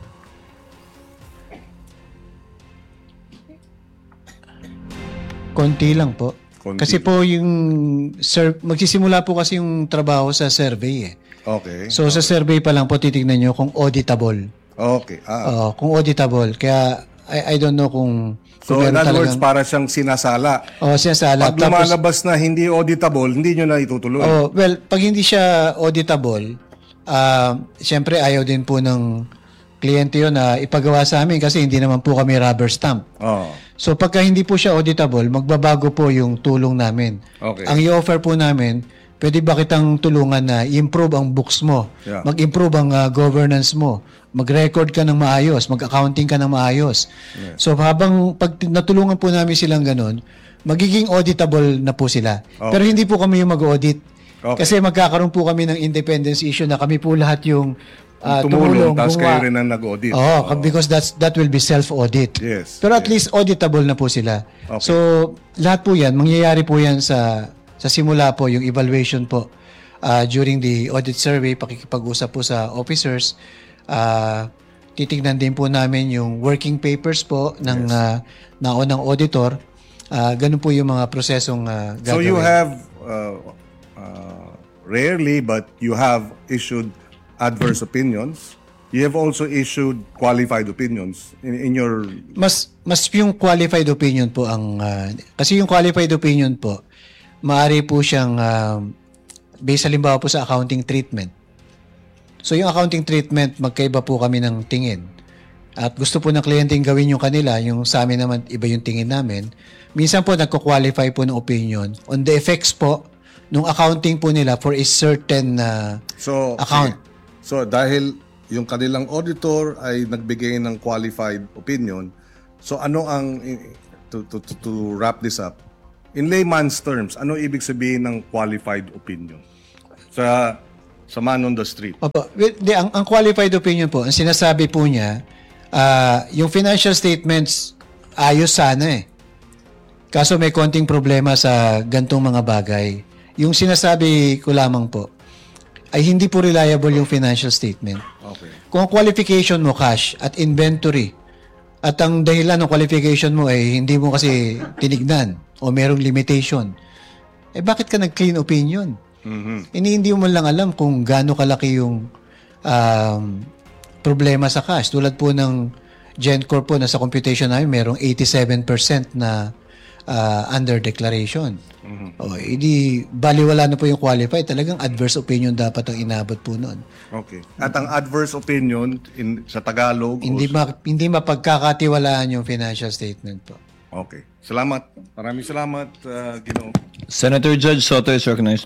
konti lang po. Konti. Kasi po yung sur- magsisimula po kasi yung trabaho sa survey eh. Okay. So sa survey pa lang po titignan nyo kung auditable. Okay. Ah. Oo, kung auditable. Kaya I, I don't know kung, So kung in meron other words, talagang- para siyang sinasala. Oo, sinasala. Pag Tapos- lumalabas na hindi auditable, hindi nyo na itutuloy. Oh, well, pag hindi siya auditable, ah, siyempre ayaw din po ng kliyente yun na ipagawa sa amin kasi hindi naman po kami rubber stamp. Oh. So pagka hindi po siya auditable, magbabago po yung tulong namin. Okay. Ang i-offer po namin, pwede ba kitang tulungan na i-improve ang books mo, Yeah. mag-improve ang ah, governance mo, mag-record ka ng maayos, mag-accounting ka ng maayos. So habang pag natulungan po namin silang ganun, magiging auditable na po sila. Pero hindi po kami yung mag-audit. Okay. Kasi magkakaroon po kami ng independence issue na kami po lahat yung ah, Tumulong, tapos gumawa. kayo rin ang nag-audit. Oo, because that's that will be self-audit. Yes, Pero at yes. least auditable na po sila. Okay. So, lahat po yan, mangyayari po yan sa sa simula po, yung evaluation po uh, during the audit survey, pakikipag-usap po sa officers. Uh, titignan din po namin yung working papers po ng uh, naunang auditor. Uh, ganun po yung mga prosesong uh, gagawin. So you have, uh, uh, rarely, but you have issued adverse opinions. You have also issued qualified opinions in, in your... mas mas yung qualified opinion po ang uh, kasi yung qualified opinion po maaari po siyang uh, based halimbawa po sa accounting treatment. So yung accounting treatment, magkaiba po kami ng tingin. At gusto po ng kliyente gawin yung kanila, yung sa amin naman iba yung tingin namin. Minsan po nagko-qualify po ng opinion on the effects po ng accounting po nila for a certain uh, So, account. sige. So dahil yung kanilang auditor ay nagbigay ng qualified opinion, so ano ang, to, to, to, to wrap this up, in layman's terms, ano ibig sabihin ng qualified opinion sa sa man on the street? Opo. Well, di, ang, ang qualified opinion po, ang sinasabi po niya, ah, yung financial statements, ayos sana eh. Kaso may konting problema sa gantong mga bagay. Yung sinasabi ko lamang po, ay hindi po reliable yung financial statement. Okay. Kung ang qualification mo cash at inventory, at ang dahilan ng qualification mo ay hindi mo kasi tinignan o merong limitation, eh bakit ka nag-clean opinion? Mhm. Hindi, hindi mo lang alam kung gaano kalaki yung um, problema sa cash. Tulad po ng GenCorp po na sa computation namin, merong eighty-seven percent na uh, under declaration. Mhm. O, hindi, baliwala na po yung qualified. Talagang adverse opinion dapat ang inabot po noon. Okay. At ang adverse opinion in sa Tagalog, Hindi, o- ma, hindi mapagkakatiwalaan yung financial statement po. Okay. Salamat. Maraming salamat, uh, Ginoong. Senator Judge Soto is recognized.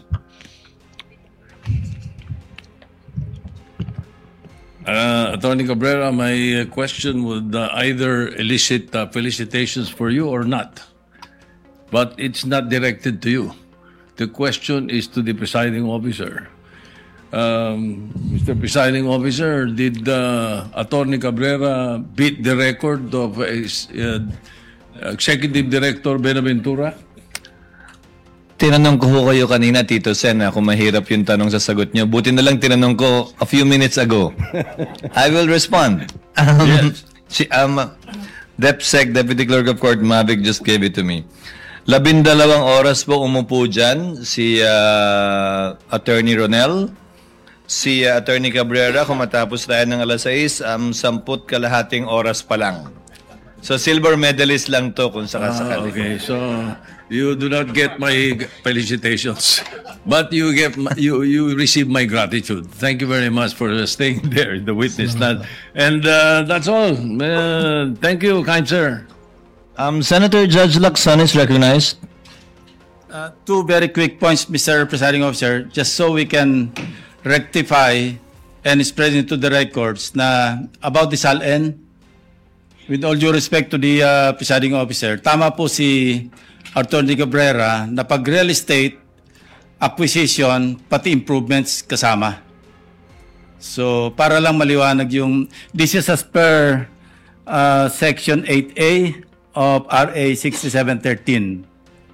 Uh, Attorney Cabrera, my uh, question would uh, either elicit uh, felicitations for you or not. But it's not directed to you. The question is to the presiding officer. Um, Mister Presiding Officer, did uh, Attorney Cabrera beat the record of uh, uh, Executive Director Benaventura? Tinanong ko ho kayo kanina, Tito Sen, na kung mahirap yung tanong sa sagot nyo. Buti na lang tinanong ko a few minutes ago. I will respond. Um, Yes. Si, um, DepSec, Deputy Clerk of Court, Mavic just gave it to me. Labindalawang oras po umupo dyan si uh, Attorney Ronel, si uh, Attorney Cabrera, kung matapos tayo ng alas sais, um, samput kalahating oras pa lang. So, silver medalist lang to kung Ah, sakasakali. okay, so you do not get my felicitations, but you get my, you you receive my gratitude. Thank you very much for staying there in the witness stand, and uh, that's all. Uh, thank you, kind sir. Um, Senator Judge Lacson is recognized. Uh, two very quick points, Mister Presiding Officer, just so we can rectify and spread into the records na about the S A L N. With all due respect to the uh, Presiding Officer, tama po si Attorney Cabrera na pag real estate, acquisition, pati improvements kasama. So, para lang maliwanag yung, this is as per uh, Section eight A of R A sixty-seven thirteen.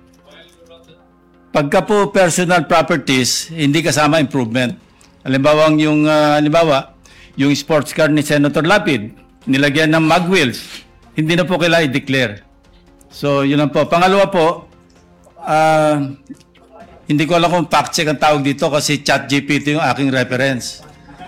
Pagka po personal properties, hindi kasama improvement. Halimbawa, yung, uh, halimbawa, yung sports car ni Senator Lapid, nilagyan ng mag wheels, hindi na po kailangan i-declare. So, yun lang po. Pangalawa po, uh, hindi ko alam kung fact check ang tawag dito kasi ChatGPT yung aking reference.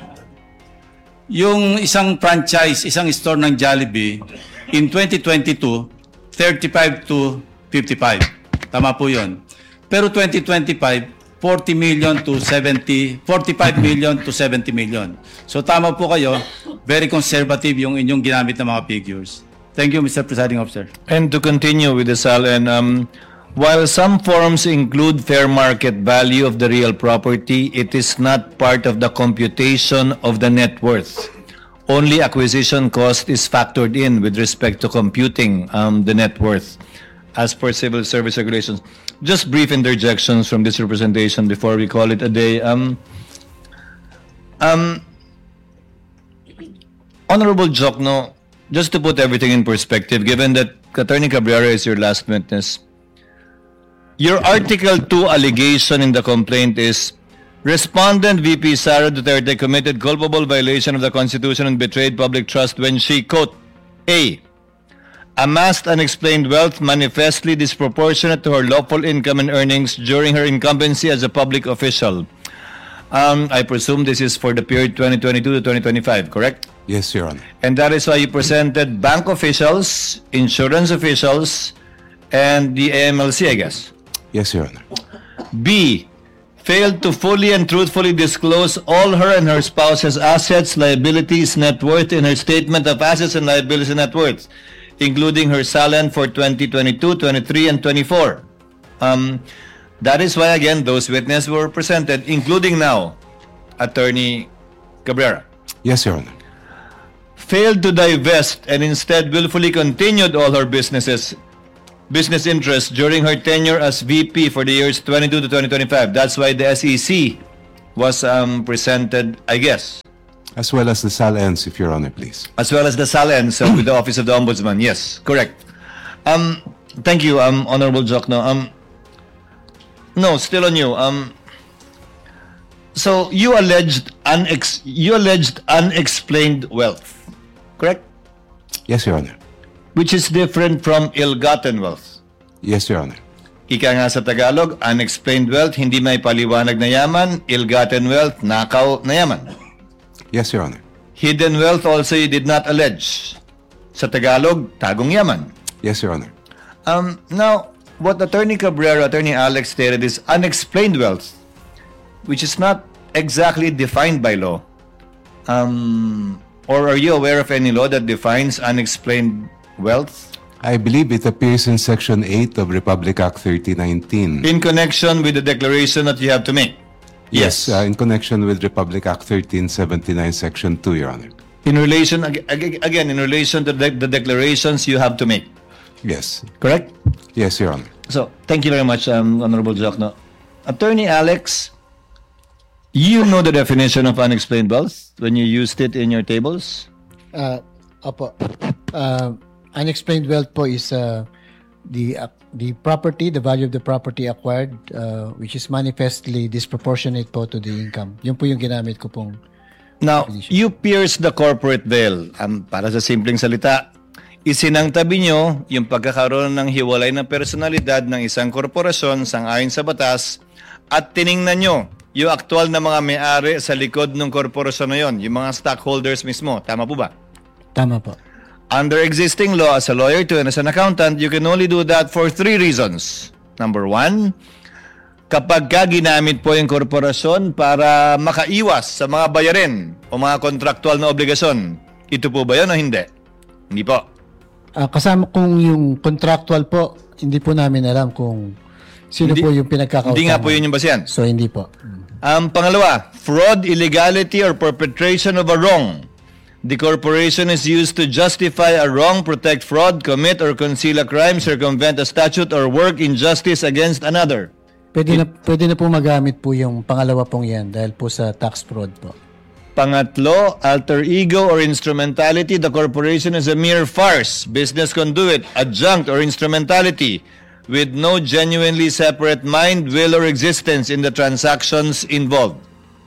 Yung isang franchise, isang store ng Jollibee, in twenty twenty-two, thirty-five to fifty-five. Tama po yun. Pero twenty twenty-five, forty million to seventy, forty-five million to seventy million. So tama po kayo, very conservative yung inyong ginamit na mga figures. Thank you, Mister Presiding Officer. And to continue with the S A L N, um, while some forms include fair market value of the real property, it is not part of the computation of the net worth. Only acquisition cost is factored in with respect to computing um, the net worth as per civil service regulations. Just brief interjections from this representation before we call it a day. Um, um, Honorable Jokno, just to put everything in perspective, given that Attorney Cabrera is your last witness, your Article two allegation in the complaint is, Respondent V P Sara Duterte committed culpable violation of the Constitution and betrayed public trust when she, quote, A, amassed unexplained wealth manifestly disproportionate to her lawful income and earnings during her incumbency as a public official. Um, I presume this is for the period twenty twenty-two to twenty twenty-five, correct? Yes, Your Honor. And that is why you presented bank officials, insurance officials, and the A M L C, I guess. Yes, Your Honor. B, failed to fully and truthfully disclose all her and her spouse's assets, liabilities, net worth in her statement of assets and liabilities and net worth, including her S A L N for twenty twenty-two, twenty-three, and twenty-four. Um, that is why, again, those witnesses were presented, including now, Attorney Cabrera, Yes, Your Honor. failed to divest and instead willfully continued all her businesses, business interests during her tenure as V P for the years twenty-two to twenty twenty-five. That's why the S E C was um, presented, I guess, As well as the S A L Ns, if Your Honor, please. as well as the S A L N, so with the Office of the Ombudsman. Yes, correct. Um, thank you, um, Honorable Jokno. Um, no, still on you. Um, so you alleged unex you alleged unexplained wealth, correct? Yes, Your Honor. Which is different from ill-gotten wealth. Yes, Your Honor. Ika nga sa Tagalog, unexplained wealth, hindi may paliwanag na yaman. Ill-gotten wealth, nakaw na yaman. Yes, Your Honor. Hidden wealth also you did not allege. Sa Tagalog, tagong yaman. Yes, Your Honor. Um, now, what Attorney Cabrera, Attorney Alex stated is unexplained wealth, which is not exactly defined by law. Um, or are you aware of any law that defines unexplained wealth? I believe it appears in Section eight of Republic Act thirty nineteen. In connection with the declaration that you have to make? Yes, uh, in connection with Republic Act thirteen seventy-nine, Section two, Your Honor. In relation, ag- ag- again, in relation to the, the declarations you have to make. Yes. Correct? Yes, Your Honor. So, thank you very much, um, Honorable Jokno. Attorney Alex, you know the definition of unexplained wealth when you used it in your tables? Uh, opo. Uh, unexplained wealth po is uh, the uh, the property, the value of the property acquired, uh, which is manifestly disproportionate po to the income. Yun po yung ginamit ko pong Now, you pierce the corporate veil. Um, para sa simpleng salita, isinangtabi nyo yung pagkakaroon ng hiwalay na personalidad ng isang korporasyon sang-ayon sa batas at tiningnan nyo yung aktual na mga may-ari sa likod ng korporasyon na yon, yung mga stockholders mismo. Tama po ba? Tama po. Under existing law, as a lawyer too and as an accountant, you can only do that for three reasons. Number one, kapag ka ginamit po yung korporasyon para makaiwas sa mga bayarin o mga kontraktual na obligasyon. Ito po ba yun o hindi? Hindi po. Uh, kasama kung yung contractual po, hindi po namin alam kung sino Hindi- po yung pinagkakautaman. Hindi nga po yun yung basihan. So, hindi po. Ang pangalawa, fraud, illegality, or perpetration of a wrong. The corporation is used to justify a wrong, protect fraud, commit or conceal a crime, circumvent a statute, or work injustice against another. Pwede na, pwede na po magamit po yung pangalawa pong yan dahil po sa tax fraud po. Pangatlo, alter ego or instrumentality. The corporation is a mere farce, business conduit, adjunct, or instrumentality with no genuinely separate mind, will, or existence in the transactions involved.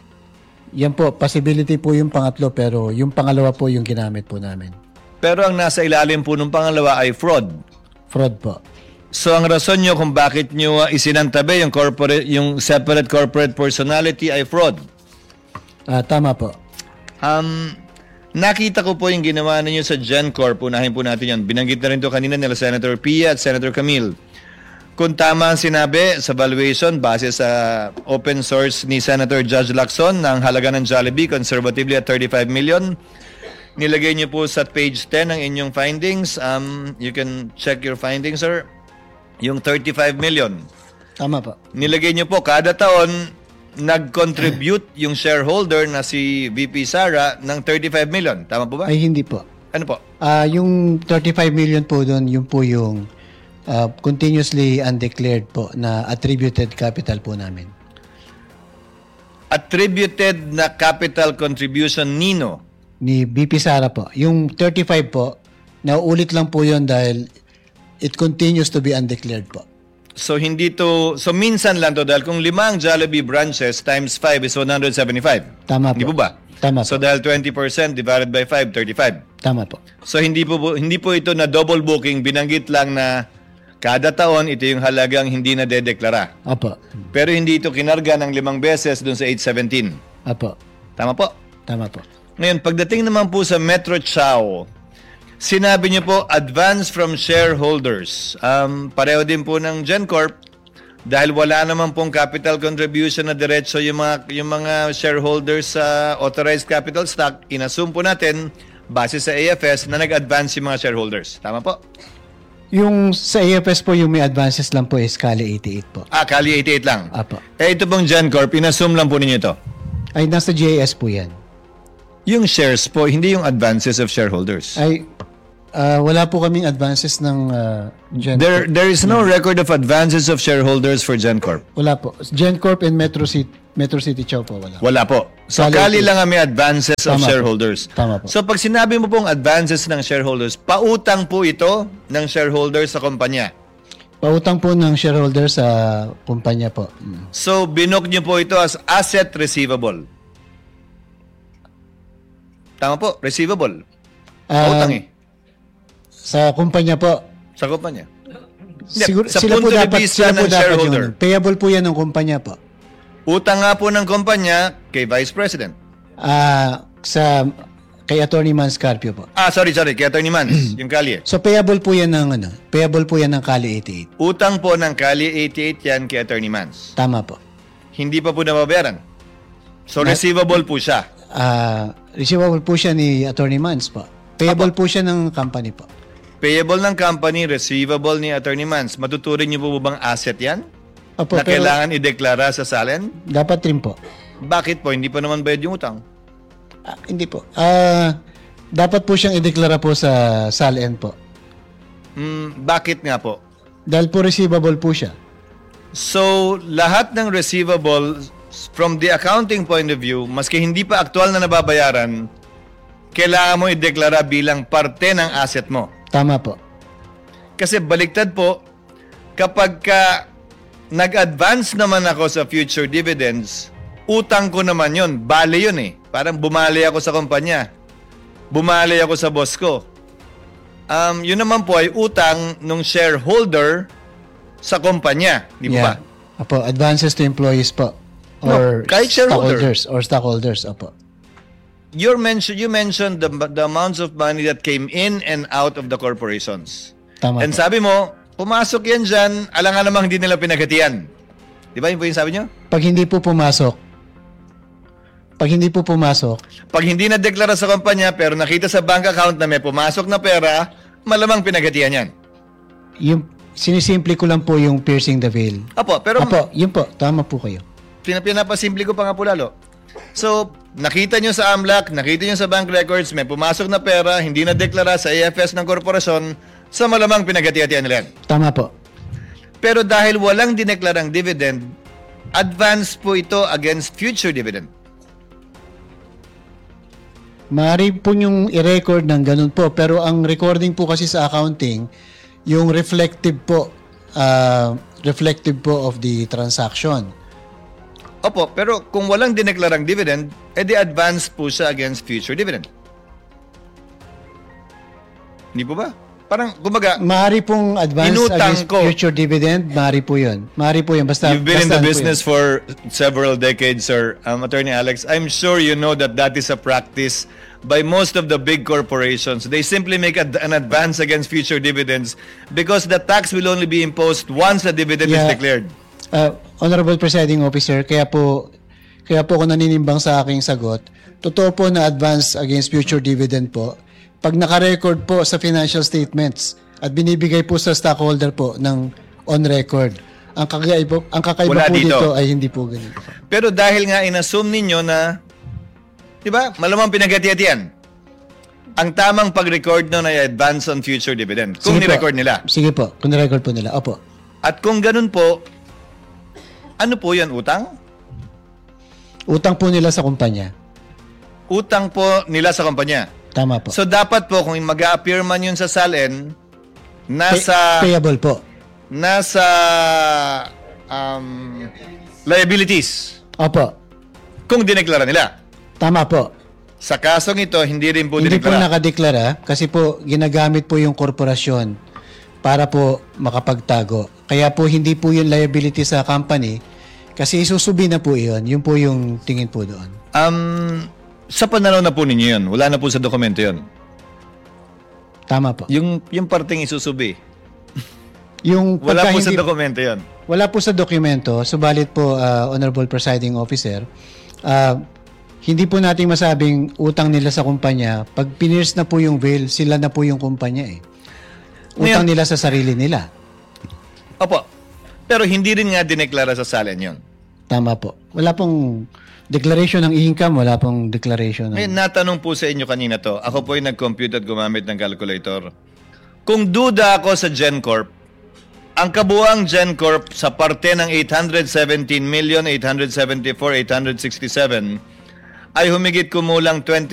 Yan po, possibility po yung pangatlo pero yung pangalawa po yung ginamit po namin. Pero ang nasa ilalim po ng pangalawa ay fraud. Fraud po. So ang rason nyo kung bakit nyo uh, isinantabi yung corporate, yung separate corporate personality ay fraud. Ah, tama po. Um, nakita ko po yung ginawa ninyo sa GenCorp. Unahin po natin yan. Binanggit na rin to kanina nila Senator Pia at Senator Camille. Kung tama ang sinabi sa valuation base sa open source ni Senator Judge Lacson ng halaga ng Jollibee conservatively at thirty-five million. Nilagay niyo po sa page ten ang inyong findings. Um, you can check your findings, sir. Yung thirty-five million. Tama po. Nilagay niyo po kada taon nag-contribute yung shareholder na si V P Sara ng thirty-five million. Tama po ba? Ay, hindi po. Ano po? Ah, yung thirty-five million po doon, yun po yung ah, continuously undeclared po na attributed capital po namin. Attributed na capital contribution nino. Ni B P Sara po. Yung thirty-five po, nauulit lang po yun dahil it continues to be undeclared po. So hindi to, so minsan lang to dahil kung limang Jollibee branches times five is one hundred seventy-five. Tama Hindi po. po ba? Tama So po. dahil twenty percent divided by five, thirty-five. Tama po. So hindi po po- hindi po ito na double booking, binanggit lang na kada taon ito yung halagang hindi na dedeklara. Apo. Pero hindi ito kinarga ng limang beses doon sa eight seventeen. Apo. Tama po? Tama po. Ngayon, pagdating naman po sa Metro Chow, sinabi niyo po, advance from shareholders. Um, pareho din po ng GenCorp, dahil wala naman pong capital contribution na diretso yung mga, yung mga shareholders sa authorized capital stock, inassume po natin, base sa A F S, na nag-advance yung mga shareholders. Tama po? Yung sa A F S po, yung may advances lang po is Kali eighty-eight po. Ah, Kali eighty-eight lang. Apo. Eh, ito pong GenCorp, inassume lang po ninyo ito. Ay, nasa J A S po yan. Yung shares po, hindi yung advances of shareholders. Ay, ah, wala po kaming advances ng uh, GenCorp. There there is no record of advances of shareholders for GenCorp. Wala po. GenCorp and Metro City, Metro City Chow po, wala. Wala po. So, Kali- kali lang ang may advances of Tama po. shareholders. Tama po. So, pag sinabi mo pong advances ng shareholders, pautang po ito ng shareholders sa kumpanya. Pautang po ng shareholder sa kumpanya po. Mm. So, binook niyo po ito as asset receivable. Tama po, receivable. Ah, Pautang eh. Sa kumpanya po. Sa kumpanya. Siguro, sa sila po punto de dapat, vista sila po ng dapat shareholder. yun. Payable po yan ng kumpanya po. Utang nga po ng kumpanya kay Vice President. Ah, sa kay Attorney Manscarpio po. Ah, sorry, sorry. Kay Attorney Mans, yung kalye. So payable po yan ng ano? Payable po yan ng Kali eighty-eight. Utang po ng kalye eighty-eight yan kay Attorney Mans. Tama po. Hindi pa po nababayaran. So, Na- receivable po siya. Ah, receivable po siya ni Attorney Mans po. Payable po siya ng company po. Payable ng company, receivable ni Attorney Mans. Matuturing niyo po bang asset yan? Opo, na pero kailangan ideklara sa salen? dapat rin po. Bakit po? Hindi pa naman bayad yung utang. Ah, hindi po. Ah, dapat po siyang ideklara po sa S A L N po. Hmm, bakit nga po? Dahil po receivable po siya. So, lahat ng receivable from the accounting point of view, maski hindi pa aktual na nababayaran, kailangan mo ideklara bilang parte ng asset mo. Tama po. Kasi baliktad po, kapag ka nag-advance naman ako sa future dividends, utang ko naman yun. Bale yun eh. Parang bumali ako sa kumpanya. Bumali ako sa boss ko. Um, yun naman po ay utang ng shareholder sa kumpanya. Di ba ba? Apo, advances to employees po. Or No, kahit shareholder. stockholders. Or stockholders, apo. You're mention, you mentioned the, the amounts of money that came in and out of the corporations. Tama And po. sabi mo, pumasok yan dyan, alangan namang hindi nila pinagatian. Di ba yun po yung sabi nyo? Pag hindi po pumasok, pag hindi po pumasok, Pag hindi na-deklara sa kumpanya pero nakita sa bank account na may pumasok na pera, malamang pinagatian yan. yung sinisimple ko lang po yung piercing the veil. Apo, pero Apo, yun po. Tama po kayo. pina- pinapasimple ko pa nga po lalo. So, nakita nyo sa AMLAC, nakita nyo sa bank records, may pumasok na pera, hindi na-deklara sa A F S ng korporasyon, sa malamang pinagati-hatian nila yan. Tama po. Pero dahil walang dineklarang dividend, advance po ito against future dividend. Maaari po yung i-record ng ganun po. Pero ang recording po kasi sa accounting, yung reflective po, ah, reflective po of the transaction. Opo, pero kung walang dineklarang dividend, edi advance po siya against future dividend. Hindi po ba? Parang, kumbaga, Maaari pong advance Inutang against ko. future dividend. Maaari po yun. Maaari po yun. Basta, you've been in basta the ano po business yun. for several decades, sir. Um, Attorney Alex, I'm sure you know that that is a practice by most of the big corporations. They simply make a, an advance against future dividends because the tax will only be imposed once the dividend is Yeah. declared. Uh, Honorable Presiding Officer, kaya po kaya po ako naninimbang sa aking sagot. Totoo po na advance against future dividend po. Pag naka-record po sa financial statements at binibigay po sa stockholder po ng on record. Ang kakaiba, ang kakaiba Wala po dito. dito ay hindi po ganito. Pero dahil nga inassume ninyo na, di ba, malamang pinagati-hatian. Ang tamang pag-record nun ay advance on future dividend. Kung Sige po. ni-record nila. Sige po, kung record po nila. Opo. At kung ganun po, ano po yan, utang? Utang po nila sa kumpanya. Utang po nila sa kumpanya. Tama po. So dapat po kung mag-a-appear man yun sa S A L N, nasa Pay- payable po. nasa um, liabilities Opo. kung dineklara nila. Tama po. Sa kasong ito, hindi rin po Hindi po dineklara. nakadeklara kasi po ginagamit po yung korporasyon para po makapagtago. Kaya po hindi po yung liability sa company kasi isusubi na po yun. Yun po yung tingin po doon. Um, sa pananaw na po ninyo yun, wala na po sa dokumento yun. Tama po. Yung, yung parting isusubi, Yung wala pagka po sa hindi- dokumento yun. Wala po sa dokumento, subalit po, uh, Honorable Presiding Officer, uh, hindi po natin masabing utang nila sa kumpanya. Pag pineers na po yung veil, sila na po yung kumpanya eh. Utang Ngayon- nila sa sarili nila. Opo. Pero hindi rin nga dineklara sa S A L N yun. Tama po. Wala pong declaration ng income, wala pong declaration May ng... natanong po sa inyo kanina to. Ako po ay nag-compute at gumamit ng calculator. Kung duda ako sa GenCorp, ang kabuang GenCorp sa parte ng eight hundred seventeen million eight hundred seventy-four thousand eight hundred sixty-seven ay humigit kumulang